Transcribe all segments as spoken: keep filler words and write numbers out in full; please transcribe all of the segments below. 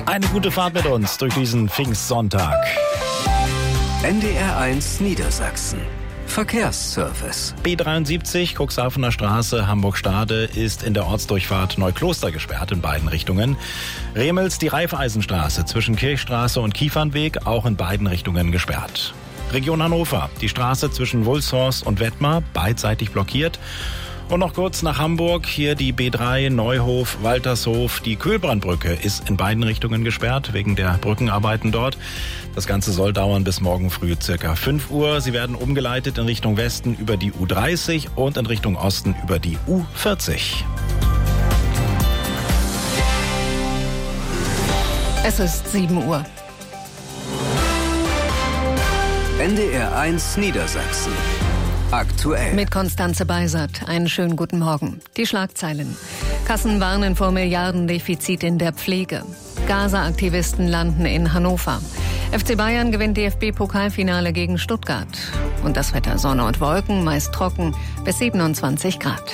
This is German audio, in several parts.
Eine gute Fahrt mit uns durch diesen Pfingstsonntag. N D R eins Niedersachsen. Verkehrsservice. B dreiundsiebzig, Cuxhavener Straße, Hamburg-Stade, ist in der Ortsdurchfahrt Neukloster gesperrt in beiden Richtungen. Remels, die Raiffeisenstraße zwischen Kirchstraße und Kiefernweg, auch in beiden Richtungen gesperrt. Region Hannover, die Straße zwischen Wulshorst und Wettmar, beidseitig blockiert. Und noch kurz nach Hamburg, hier die B drei, Neuhof, Waltershof. Die Kühlbrandbrücke ist in beiden Richtungen gesperrt, wegen der Brückenarbeiten dort. Das Ganze soll dauern bis morgen früh circa fünf Uhr. Sie werden umgeleitet in Richtung Westen über die U dreißig und in Richtung Osten über die U vierzig. Es ist sieben Uhr. N D R eins Niedersachsen. Aktuell. Mit Konstanze Beisert. Einen schönen guten Morgen. Die Schlagzeilen. Kassen warnen vor Milliardendefizit in der Pflege. Gaza-Aktivisten landen in Hannover. F C Bayern gewinnt D F B-Pokalfinale gegen Stuttgart. Und das Wetter: Sonne und Wolken, meist trocken, bis siebenundzwanzig Grad.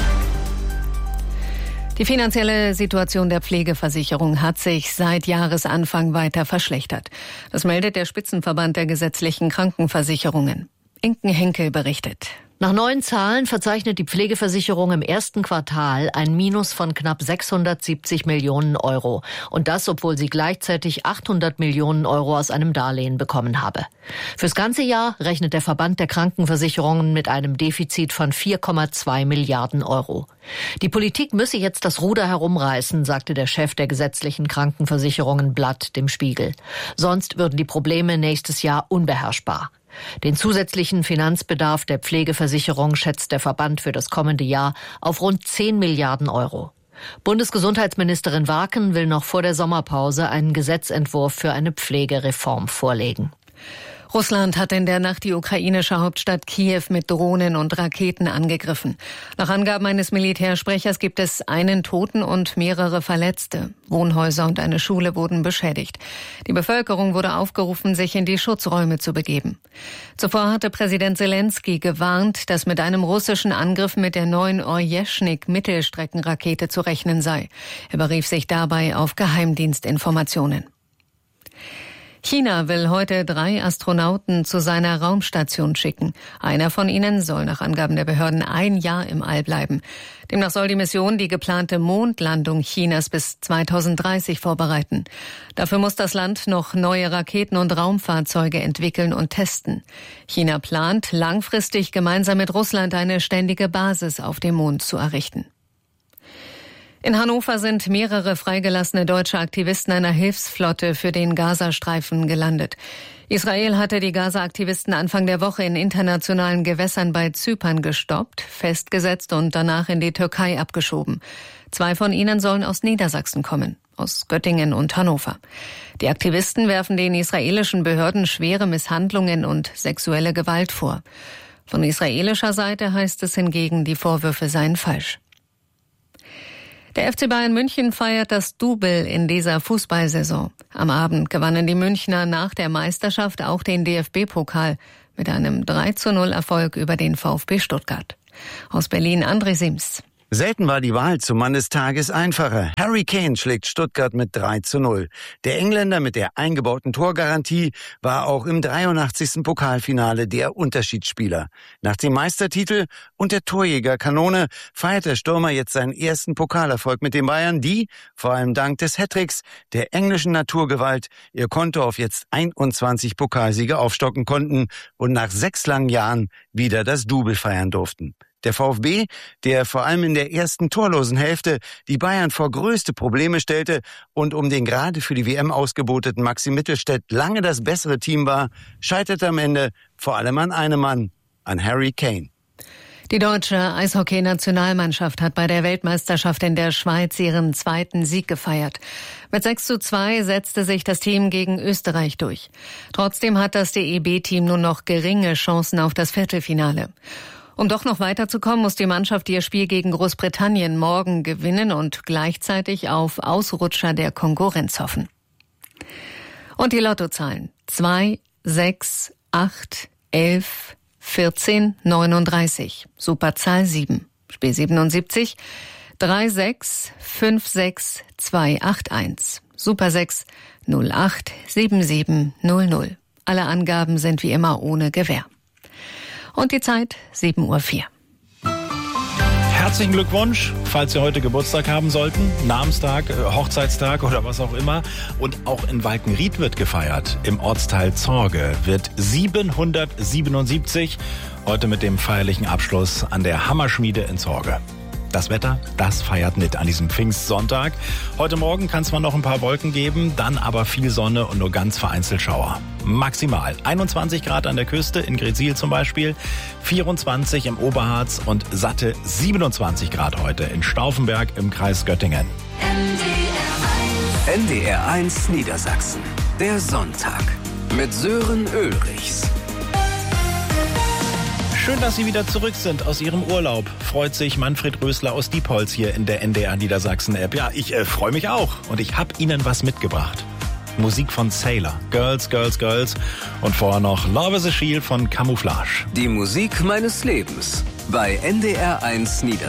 Die finanzielle Situation der Pflegeversicherung hat sich seit Jahresanfang weiter verschlechtert. Das meldet der Spitzenverband der gesetzlichen Krankenversicherungen. Inken Henkel berichtet. Nach neuen Zahlen verzeichnet die Pflegeversicherung im ersten Quartal ein Minus von knapp sechshundertsiebzig Millionen Euro. Und das, obwohl sie gleichzeitig achthundert Millionen Euro aus einem Darlehen bekommen habe. Fürs ganze Jahr rechnet der Verband der Krankenversicherungen mit einem Defizit von vier Komma zwei Milliarden Euro. Die Politik müsse jetzt das Ruder herumreißen, sagte der Chef der gesetzlichen Krankenversicherungen Blatt dem Spiegel. Sonst würden die Probleme nächstes Jahr unbeherrschbar. Den zusätzlichen Finanzbedarf der Pflegeversicherung schätzt der Verband für das kommende Jahr auf rund zehn Milliarden Euro. Bundesgesundheitsministerin Warken will noch vor der Sommerpause einen Gesetzentwurf für eine Pflegereform vorlegen. Russland hat in der Nacht die ukrainische Hauptstadt Kiew mit Drohnen und Raketen angegriffen. Nach Angaben eines Militärsprechers gibt es einen Toten und mehrere Verletzte. Wohnhäuser und eine Schule wurden beschädigt. Die Bevölkerung wurde aufgerufen, sich in die Schutzräume zu begeben. Zuvor hatte Präsident Zelensky gewarnt, dass mit einem russischen Angriff mit der neuen Orjeschnik-Mittelstreckenrakete zu rechnen sei. Er berief sich dabei auf Geheimdienstinformationen. China will heute drei Astronauten zu seiner Raumstation schicken. Einer von ihnen soll nach Angaben der Behörden ein Jahr im All bleiben. Demnach soll die Mission die geplante Mondlandung Chinas bis zweitausenddreißig vorbereiten. Dafür muss das Land noch neue Raketen und Raumfahrzeuge entwickeln und testen. China plant, langfristig gemeinsam mit Russland eine ständige Basis auf dem Mond zu errichten. In Hannover sind mehrere freigelassene deutsche Aktivisten einer Hilfsflotte für den Gazastreifen gelandet. Israel hatte die Gaza-Aktivisten Anfang der Woche in internationalen Gewässern bei Zypern gestoppt, festgesetzt und danach in die Türkei abgeschoben. Zwei von ihnen sollen aus Niedersachsen kommen, aus Göttingen und Hannover. Die Aktivisten werfen den israelischen Behörden schwere Misshandlungen und sexuelle Gewalt vor. Von israelischer Seite heißt es hingegen, die Vorwürfe seien falsch. Der F C Bayern München feiert das Double in dieser Fußballsaison. Am Abend gewannen die Münchner nach der Meisterschaft auch den D F B-Pokal mit einem drei zu null Erfolg über den VfB Stuttgart. Aus Berlin André Sims. Selten war die Wahl zum Mann des Tages einfacher. Harry Kane schlägt Stuttgart mit drei zu null. Der Engländer mit der eingebauten Torgarantie war auch im dreiundachtzigsten Pokalfinale der Unterschiedsspieler. Nach dem Meistertitel und der Torjägerkanone feiert der Stürmer jetzt seinen ersten Pokalerfolg mit den Bayern, die, vor allem dank des Hattricks der englischen Naturgewalt, ihr Konto auf jetzt einundzwanzig Pokalsiege aufstocken konnten und nach sechs langen Jahren wieder das Double feiern durften. Der VfB, der vor allem in der ersten torlosen Hälfte die Bayern vor größte Probleme stellte und um den gerade für die W M ausgeboteten Maxi Mittelstädt lange das bessere Team war, scheiterte am Ende vor allem an einem Mann, an Harry Kane. Die deutsche Eishockey-Nationalmannschaft hat bei der Weltmeisterschaft in der Schweiz ihren zweiten Sieg gefeiert. Mit sechs zu zwei setzte sich das Team gegen Österreich durch. Trotzdem hat das D E B-Team nur noch geringe Chancen auf das Viertelfinale. Um doch noch weiterzukommen, muss die Mannschaft ihr Spiel gegen Großbritannien morgen gewinnen und gleichzeitig auf Ausrutscher der Konkurrenz hoffen. Und die Lottozahlen: zwei, sechs, acht, elf, vierzehn, neununddreißig. Superzahl sieben. Spiel siebenundsiebzig. drei sechs fünf sechs zwei acht eins. Super sechs null acht sieben sieben null null. Alle Angaben sind wie immer ohne Gewähr. Und die Zeit sieben Uhr vier. Herzlichen Glückwunsch, falls Sie heute Geburtstag haben sollten, Namenstag, Hochzeitstag oder was auch immer. Und auch in Walkenried wird gefeiert. Im Ortsteil Zorge wird siebenhundertsiebenundsiebzig, heute mit dem feierlichen Abschluss an der Hammerschmiede in Zorge. Das Wetter, das feiert mit an diesem Pfingstsonntag. Heute Morgen kann es mal noch ein paar Wolken geben, dann aber viel Sonne und nur ganz vereinzelt Schauer. Maximal einundzwanzig Grad an der Küste, in Gretzil zum Beispiel, vierundzwanzig im Oberharz und satte siebenundzwanzig Grad heute in Stauffenberg im Kreis Göttingen. N D R eins Niedersachsen, der Sonntag mit Sören Ulrichs. Schön, dass Sie wieder zurück sind aus Ihrem Urlaub. Freut sich Manfred Rösler aus Diepholz hier in der N D R Niedersachsen App. Ja, ich äh, freue mich auch und ich habe Ihnen was mitgebracht. Musik von Sailor, Girls, Girls, Girls und vorher noch Love is a Shield von Camouflage. Die Musik meines Lebens bei N D R eins Niedersachsen.